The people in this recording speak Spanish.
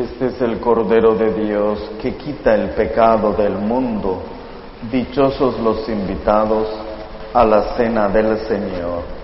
Este es el Cordero de Dios que quita el pecado del mundo. Dichosos los invitados a la cena del Señor.